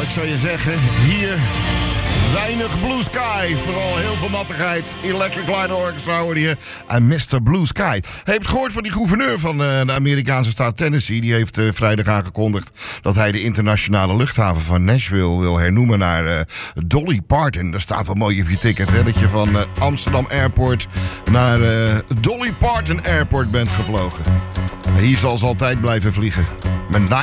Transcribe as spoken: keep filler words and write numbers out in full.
Nou, ik zou je zeggen, hier weinig Blue Sky. Vooral heel veel nattigheid. Electric Light Orchestra hoorde je. En mister Blue Sky. Hey, je hebt gehoord van die gouverneur van uh, de Amerikaanse staat Tennessee. Die heeft uh, vrijdag aangekondigd dat hij de internationale luchthaven van Nashville wil hernoemen naar uh, Dolly Parton. Daar staat wel mooi op je ticket, hè, dat je van uh, Amsterdam Airport naar uh, Dolly Parton Airport bent gevlogen. Hier zal ze altijd blijven vliegen. Met